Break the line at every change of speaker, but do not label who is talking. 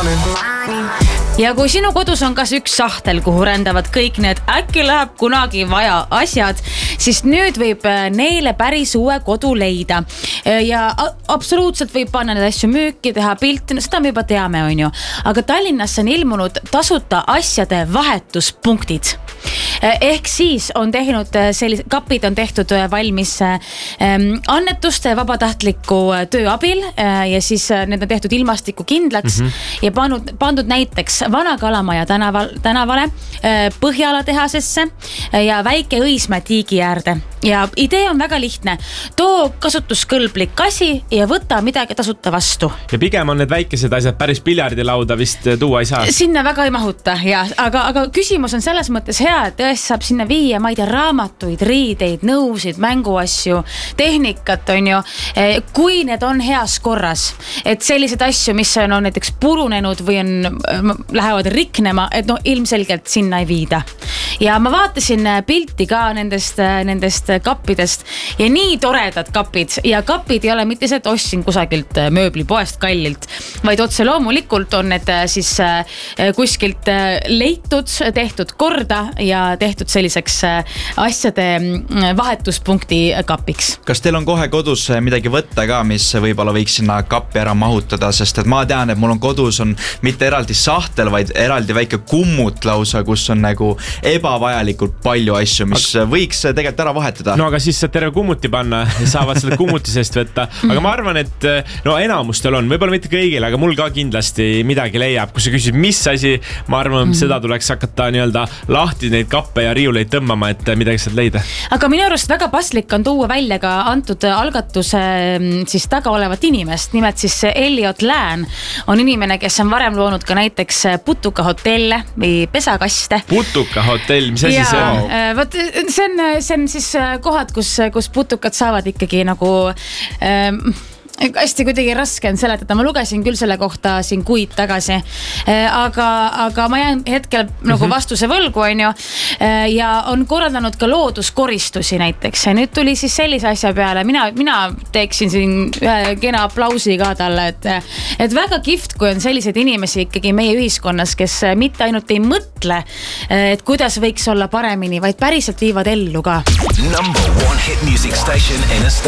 Ja kui sinu kodus on kas üks sahtel, kuhu rändavad kõik need äkki läheb kunagi vaja asjad, siis nüüd võib neile päris uue kodu leida. Ja absoluutselt võib panna need asju müüki, teha pilti, seda me juba teame, on ju. Aga Tallinnas on ilmunud tasuta asjade vahetuspunktid. Ehk siis on tehnud kapid on tehtud valmis annetuste vabatahtliku töö abil ja siis need on tehtud ilmastiku kindlaks ja pandud näiteks Vana Kalamaja tänavale, Põhjala tehasesse ja Väike Õismäe tiigi äärde. Ja idee on väga lihtne. Too kasutuskõlblik asi ja võta midagi tasuta vastu.
Ja pigem on need väikesed asjad päris piljardilauda vist tuua ei saa.
Sinna väga ei mahuta, ja. Aga küsimus on selles mõttes hea, et tõesti saab sinna viia, ma ei tea, raamatuid, riideid, nõusid, mänguasju, tehnikat, on ju, kui need on heas korras. Et sellised asju, mis on näiteks purunenud või lähevad riknema, et ilmselgelt sinna ei viida. Ja ma vaatasin pilti ka nendest kappidest ja nii toredad kapid ja kapid ei ole mitte see, et ostsin kusagilt mööblipoest kallilt, vaid otse loomulikult on need siis kuskilt leitud, tehtud korda ja tehtud selliseks asjade vahetuspunkti kapiks.
Kas teil on kohe kodus midagi võtta ka, mis võib-olla võiks sinna kappi ära mahutada, sest et ma tean, et mul on kodus on mitte eraldi sahtel, vaid eraldi väike kummut lausa, kus on nagu ebavajalikult palju asju, mis võiks tegelikult ära vahetada.
No aga siis saad terve kummuti panna ja saavad selle kummuti seest võtta. Aga ma arvan, et enamustel on, võib-olla mitte kõigil, aga mul ka kindlasti midagi leiab. Kui sa küsid, mis asi, ma arvan, seda tuleks hakata lahti neid kappe ja riiuleid tõmbama, et midagi saad leida.
Aga minu arust väga paslik on tuua välja ka antud algatuse siis taga olevat inimest. Nimelt siis Elliot Lään on inimene, kes on varem loonud ka näiteks Putuka hotelle või pesakaste.
Putuka hotell, mis asi see on?
See on siis kohad, kus putukad saavad ikkagi nagu hästi kuidagi raske on seletada. Ma lugesin küll selle kohta siin kuid tagasi, aga ma jään hetkel nagu vastuse võlgu, on ju, ja on korraldanud ka looduskoristusi näiteks. Ja nüüd tuli siis sellise asja peale, mina teeksin siin kena aplausi ka talle, et väga kihvt, kui on sellised inimesi ikkagi meie ühiskonnas, kes mitte ainult ei mõtle, et kuidas võiks olla paremini, vaid päriselt viivad ellu ka. Number one hit music station in